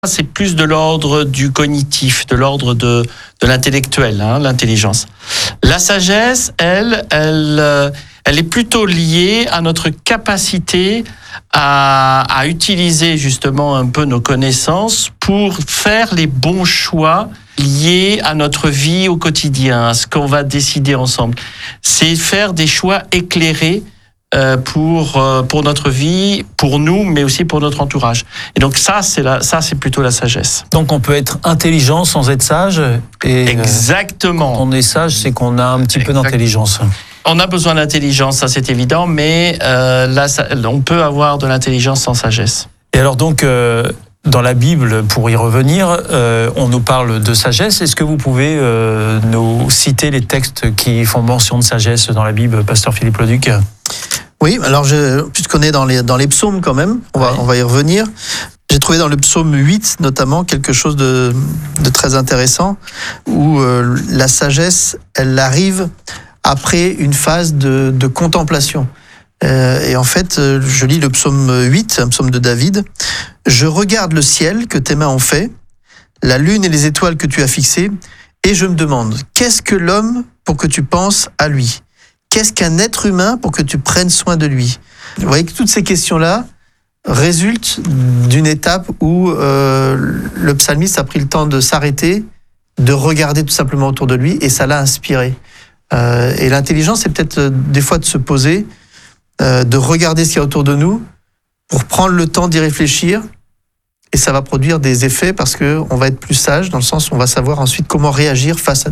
C'est plus de l'ordre du cognitif, de l'ordre de l'intellectuel, l'intelligence. La sagesse, elle est plutôt liée à notre capacité à utiliser justement un peu nos connaissances pour faire les bons choix liés à notre vie au quotidien, à ce qu'on va décider ensemble. C'est faire des choix éclairés pour notre vie, pour nous, mais aussi pour notre entourage. Et donc ça, c'est plutôt la sagesse. Donc on peut être intelligent sans être sage. Et exactement. Quand on est sage, c'est qu'on a un petit peu d'intelligence. On a besoin d'intelligence, ça c'est évident, mais là, on peut avoir de l'intelligence sans sagesse. Et alors donc, dans la Bible, pour y revenir, on nous parle de sagesse. Est-ce que vous pouvez nous citer les textes qui font mention de sagesse dans la Bible, Pasteur Philippe Leduc ? Oui, alors puisqu'on est dans les psaumes quand même, on va y revenir. J'ai trouvé dans le psaume 8 notamment quelque chose de très intéressant où la sagesse, elle arrive après une phase de contemplation. Et en fait, je lis le psaume 8, un psaume de David. « Je regarde le ciel que tes mains ont fait, la lune et les étoiles que tu as fixées, et je me demande, qu'est-ce que l'homme pour que tu penses à lui ? Qu'est-ce qu'un être humain pour que tu prennes soin de lui ?» Vous voyez que toutes ces questions-là résultent d'une étape où le psalmiste a pris le temps de s'arrêter, de regarder tout simplement autour de lui, et ça l'a inspiré. Et l'intelligence, c'est peut-être des fois de se poser, de regarder ce qu'il y a autour de nous, pour prendre le temps d'y réfléchir, et ça va produire des effets parce qu'on va être plus sage, dans le sens où on va savoir ensuite comment réagir face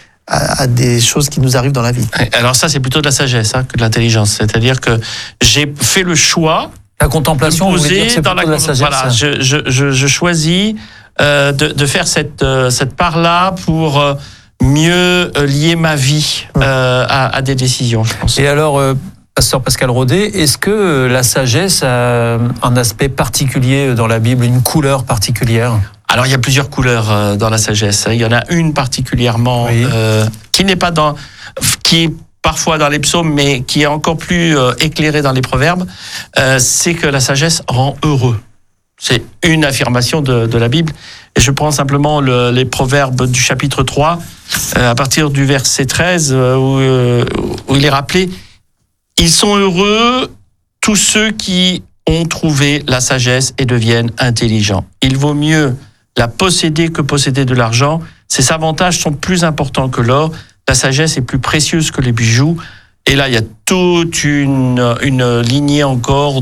à des choses qui nous arrivent dans la vie. Alors ça, c'est plutôt de la sagesse que de l'intelligence. C'est-à-dire que j'ai fait le choix. La contemplation, vous voulez dire que c'est plutôt de la sagesse. Voilà, je choisis de faire cette part-là pour mieux lier ma vie à des décisions, je pense. Et alors, Pasteur Pascal Rodet, est-ce que la sagesse a un aspect particulier dans la Bible, une couleur particulière ? Alors, il y a plusieurs couleurs dans la sagesse. Il y en a une particulièrement qui n'est pas qui est parfois dans les psaumes, mais qui est encore plus éclairée dans les proverbes. C'est que la sagesse rend heureux. C'est une affirmation de la Bible. Et je prends simplement les proverbes du chapitre 3, à partir du verset 13, où il est rappelé « Ils sont heureux, tous ceux qui ont trouvé la sagesse et deviennent intelligents. Il vaut mieux la posséder que posséder de l'argent. Ses avantages sont plus importants que l'or. La sagesse est plus précieuse que les bijoux. » Et là, il y a toute une lignée encore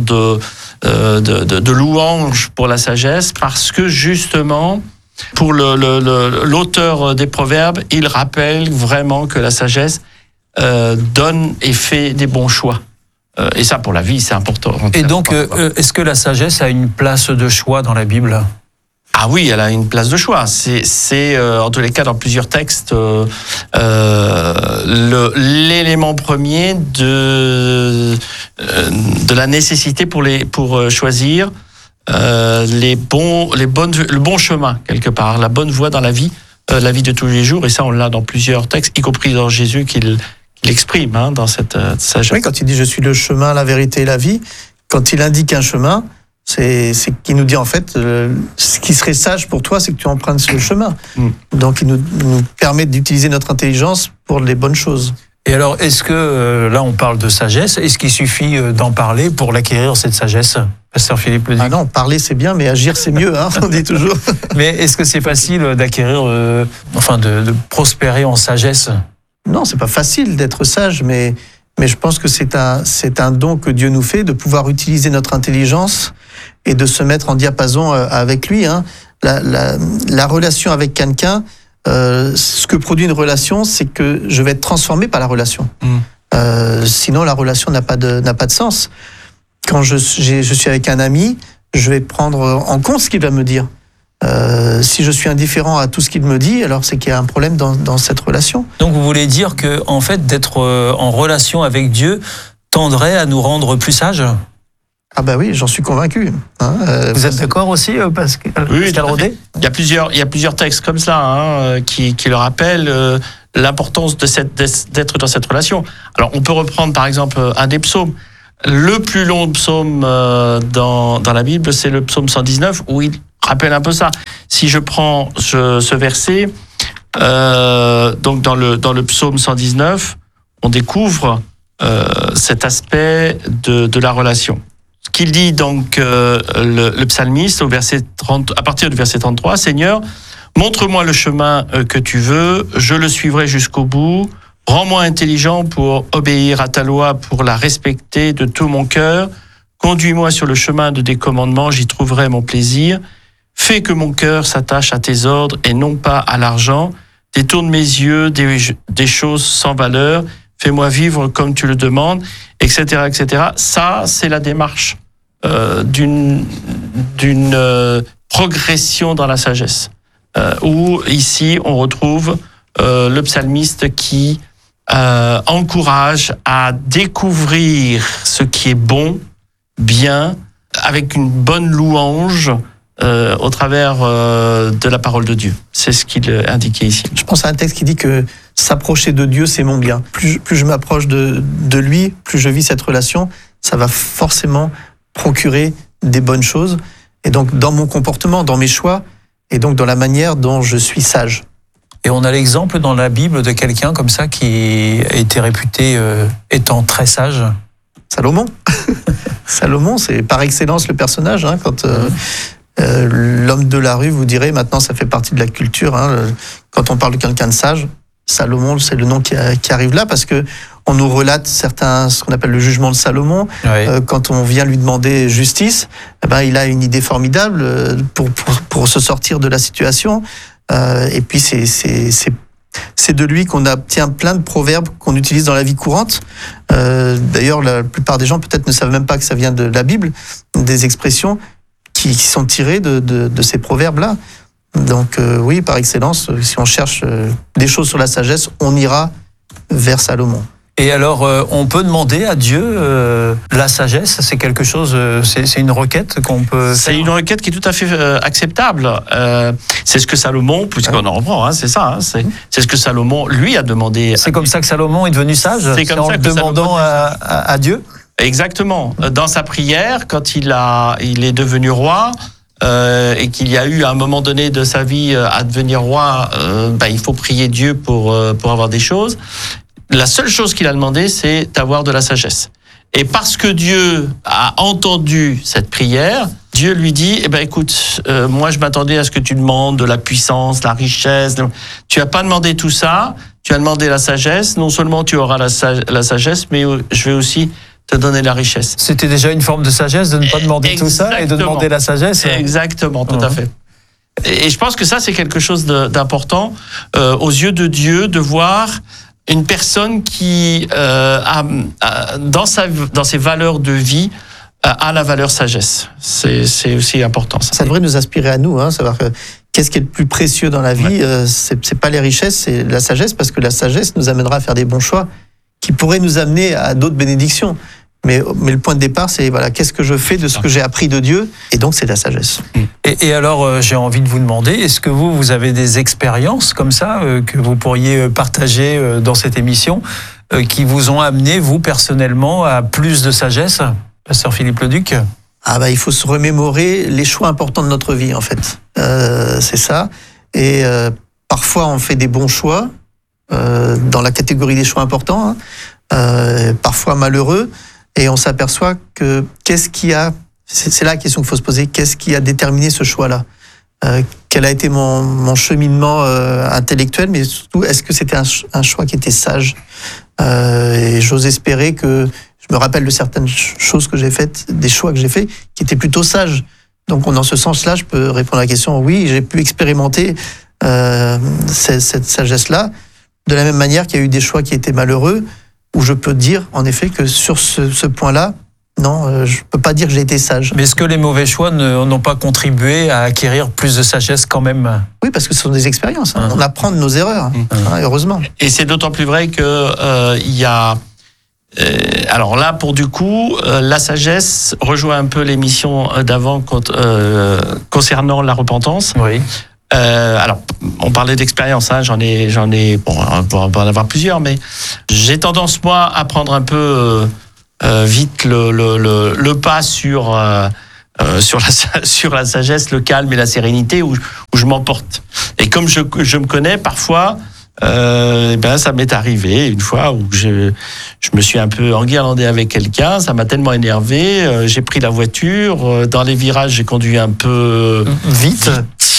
de louanges pour la sagesse, parce que justement, pour l'auteur des Proverbes, il rappelle vraiment que la sagesse donne et fait des bons choix. Et ça, pour la vie, c'est important. Et donc, est-ce que la sagesse a une place de choix dans la Bible ? Ah oui, elle a une place de choix. C'est en tous les cas, dans plusieurs textes, l'élément premier de la nécessité pour choisir le bon chemin, quelque part, la bonne voie dans la vie de tous les jours. Et ça, on l'a dans plusieurs textes, y compris dans Jésus qu'il exprime dans cette sagesse. Oui, quand il dit « je suis le chemin, la vérité et la vie », quand il indique un chemin, c'est qu'il nous dit en fait, ce qui serait sage pour toi, c'est que tu empruntes ce chemin. Donc il nous permet d'utiliser notre intelligence pour les bonnes choses. Et alors, est-ce que, là on parle de sagesse, est-ce qu'il suffit d'en parler pour l'acquérir, cette sagesse, Pasteur Philippe Leduc ? Ah non, parler c'est bien, mais agir c'est mieux, on dit toujours. Mais est-ce que c'est facile d'acquérir, de prospérer en sagesse ? Non, c'est pas facile d'être sage, mais je pense que c'est un don que Dieu nous fait, de pouvoir utiliser notre intelligence et de se mettre en diapason avec lui. La relation avec quelqu'un, ce que produit une relation, c'est que je vais être transformé par la relation. Sinon, la relation n'a pas de sens. Quand je suis avec un ami, je vais prendre en compte ce qu'il va me dire. Si je suis indifférent à tout ce qu'il me dit, alors c'est qu'il y a un problème dans cette relation. Donc vous voulez dire que, en fait, d'être en relation avec Dieu tendrait à nous rendre plus sages ? Ah bah oui, j'en suis convaincu. Vous êtes d'accord aussi, Pascal Rodet ? Il y a plusieurs textes comme ça qui le rappellent l'importance d'être dans cette relation. Alors on peut reprendre par exemple un des psaumes. Le plus long psaume dans la Bible, c'est le psaume 119, où rappelle un peu ça. Si je prends ce verset, donc dans le psaume 119, on découvre cet aspect de la relation. Ce qu'il dit donc le psalmiste à partir du verset 33, Seigneur, montre-moi le chemin que tu veux, je le suivrai jusqu'au bout. Rends-moi intelligent pour obéir à ta loi, pour la respecter de tout mon cœur. Conduis-moi sur le chemin de tes commandements, j'y trouverai mon plaisir. Fais que mon cœur s'attache à tes ordres et non pas à l'argent. Détourne mes yeux des choses sans valeur. Fais-moi vivre comme tu le demandes, etc., etc. Ça, c'est la démarche d'une progression dans la sagesse. Où ici, on retrouve le psalmiste qui encourage à découvrir ce qui est bon, bien, avec une bonne louange au travers de la parole de Dieu. C'est ce qu'il indiquait ici. Je pense à un texte qui dit que s'approcher de Dieu, c'est mon bien. Plus je m'approche de lui, plus je vis cette relation, ça va forcément procurer des bonnes choses. Et donc, dans mon comportement, dans mes choix, et donc dans la manière dont je suis sage. Et on a l'exemple dans la Bible de quelqu'un comme ça qui a été réputé étant très sage. Salomon. Salomon, c'est par excellence le personnage. Hein, quand l'homme de la rue, vous direz, maintenant ça fait partie de la culture. Hein, quand on parle de quelqu'un de sage, Salomon, c'est le nom qui arrive là, parce que on nous relate ce qu'on appelle le jugement de Salomon. Oui. Quand on vient lui demander justice, eh ben, il a une idée formidable pour se sortir de la situation. Et puis c'est de lui qu'on obtient plein de proverbes qu'on utilise dans la vie courante. D'ailleurs, la plupart des gens peut-être ne savent même pas que ça vient de la Bible, des expressions qui sont tirées de ces proverbes-là. Donc oui, par excellence, si on cherche des choses sur la sagesse, on ira vers Salomon. Et alors, on peut demander à Dieu la sagesse, c'est quelque chose, c'est une requête qu'on peut faire. C'est une requête qui est tout à fait acceptable. C'est ce que Salomon, puisqu'on en reprend, hein, c'est ça, hein, c'est ce que Salomon, lui, a demandé. C'est comme ça que Salomon est devenu sage, c'est comme en ça le demandant à Dieu. Exactement. Dans sa prière, quand il est devenu roi, et qu'il y a eu à un moment donné de sa vie à devenir roi, il faut prier Dieu pour avoir des choses. La seule chose qu'il a demandé, c'est d'avoir de la sagesse. Et parce que Dieu a entendu cette prière, Dieu lui dit, écoute, moi je m'attendais à ce que tu demandes de la puissance, la richesse. Tu n'as pas demandé tout ça, tu as demandé la sagesse. Non seulement tu auras la sagesse, mais je vais aussi te donner la richesse. C'était déjà une forme de sagesse de ne pas demander tout ça et de demander la sagesse. Exactement, tout à fait. Et je pense que ça, c'est quelque chose d'important aux yeux de Dieu, de voir une personne qui dans ses valeurs de vie a la valeur sagesse. C'est aussi important. Ça devrait nous inspirer à nous, hein, savoir qu'est-ce qui est le plus précieux dans la vie. C'est pas les richesses, c'est la sagesse, parce que la sagesse nous amènera à faire des bons choix qui pourraient nous amener à d'autres bénédictions. Mais le point de départ, c'est qu'est-ce que je fais de ce que j'ai appris de Dieu, et donc c'est la sagesse. Et alors, j'ai envie de vous demander, est-ce que vous avez des expériences comme ça que vous pourriez partager dans cette émission, qui vous ont amené, vous, personnellement, à plus de sagesse, Pasteur Philippe Leduc? Il faut se remémorer les choix importants de notre vie, en fait. C'est ça. Et parfois, on fait des bons choix, dans la catégorie des choix importants, hein, parfois malheureux, et on s'aperçoit que c'est là la question qu'il faut se poser, qu'est-ce qui a déterminé ce choix-là? Quel a été mon cheminement intellectuel, mais surtout, est-ce que c'était un choix qui était sage? Et j'ose espérer que je me rappelle de certaines choses que j'ai faites, des choix que j'ai faits, qui étaient plutôt sages. Donc, dans ce sens-là, je peux répondre à la question, oui, j'ai pu expérimenter cette sagesse-là, de la même manière qu'il y a eu des choix qui étaient malheureux, où je peux dire, en effet, que sur ce point-là, non, je ne peux pas dire que j'ai été sage. Mais est-ce que les mauvais choix n'ont pas contribué à acquérir plus de sagesse quand même? Oui, parce que ce sont des expériences. Hein. On apprend de nos erreurs, heureusement. Et c'est d'autant plus vrai que il y a... alors là, pour du coup, la sagesse rejoint un peu l'émission d'avant concernant la repentance. Oui. Alors, on parlait d'expérience, hein, j'en ai, bon, on va en avoir plusieurs, mais j'ai tendance, moi, à prendre un peu vite le pas sur sur la sagesse, le calme et la sérénité où je m'emporte. Et comme je me connais, parfois, ça m'est arrivé une fois où je me suis un peu enguirlandé avec quelqu'un, ça m'a tellement énervé, j'ai pris la voiture, dans les virages j'ai conduit un peu vite.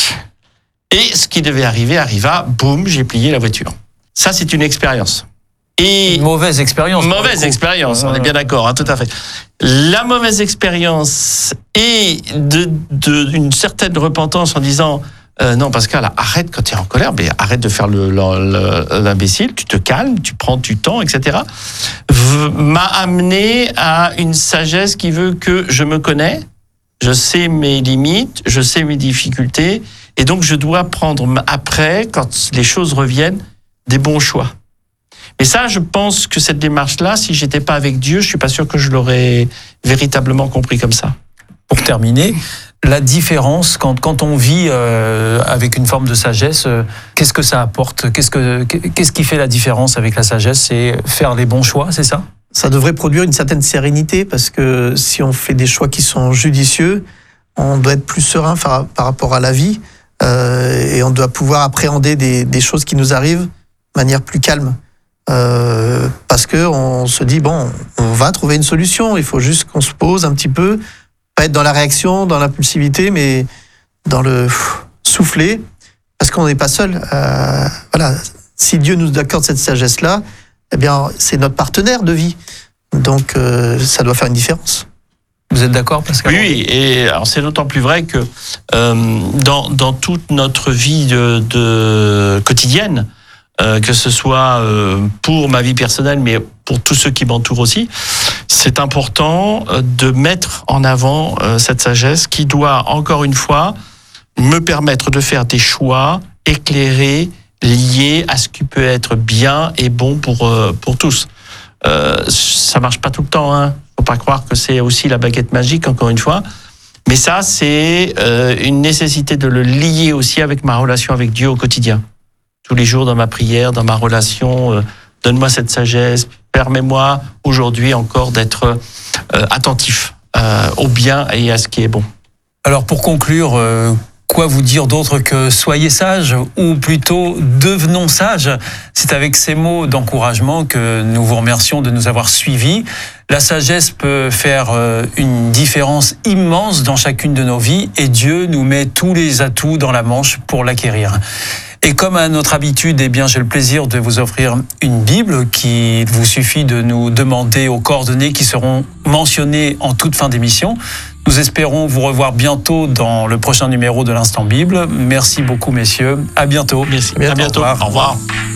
Et ce qui devait arriver arriva, boum, j'ai plié la voiture. Ça, c'est une expérience. Et une mauvaise expérience. Mauvaise expérience, on est bien d'accord, hein, tout à fait. La mauvaise expérience et d'une certaine repentance en disant non, Pascal, arrête quand tu es en colère, mais arrête de faire l'imbécile, tu te calmes, tu prends du temps, etc. M'a amené à une sagesse qui veut que je me connais, je sais mes limites, je sais mes difficultés, et donc je dois prendre après, quand les choses reviennent, des bons choix. Mais ça, je pense que cette démarche-là, si j'étais pas avec Dieu, je suis pas sûr que je l'aurais véritablement compris comme ça. Pour terminer, la différence quand on vit avec une forme de sagesse, qu'est-ce que ça apporte ? Qu'est-ce qui fait la différence avec la sagesse ? C'est faire les bons choix, c'est ça ? Ça devrait produire une certaine sérénité parce que si on fait des choix qui sont judicieux, on doit être plus serein par rapport à la vie et on doit pouvoir appréhender des choses qui nous arrivent de manière plus calme. Parce que on se dit bon, on va trouver une solution. Il faut juste qu'on se pose un petit peu, pas être dans la réaction, dans l'impulsivité, mais dans le souffler, parce qu'on n'est pas seul. Voilà, si Dieu nous accorde cette sagesse-là, eh bien, c'est notre partenaire de vie. Donc, ça doit faire une différence. Vous êtes d'accord, Pascal ? Oui, et alors c'est d'autant plus vrai que dans toute notre vie quotidienne, que ce soit pour ma vie personnelle, mais pour tous ceux qui m'entourent aussi, c'est important de mettre en avant cette sagesse qui doit, encore une fois, me permettre de faire des choix éclairés, liés à ce qui peut être bien et bon pour tous. Ça marche pas tout le temps, hein. Faut pas croire que c'est aussi la baguette magique, encore une fois. Mais ça, c'est une nécessité de le lier aussi avec ma relation avec Dieu au quotidien. Tous les jours dans ma prière, dans ma relation, donne-moi cette sagesse, permets-moi aujourd'hui encore d'être attentif au bien et à ce qui est bon. Alors pour conclure, quoi vous dire d'autre que soyez sages ou plutôt devenons sages ? C'est avec ces mots d'encouragement que nous vous remercions de nous avoir suivis. La sagesse peut faire une différence immense dans chacune de nos vies et Dieu nous met tous les atouts dans la manche pour l'acquérir. Et comme à notre habitude, eh bien, j'ai le plaisir de vous offrir une Bible qu'il vous suffit de nous demander aux coordonnées qui seront mentionnées en toute fin d'émission. Nous espérons vous revoir bientôt dans le prochain numéro de l'Instant Bible. Merci beaucoup, messieurs. À bientôt. Merci. À bientôt. Au revoir. Au revoir.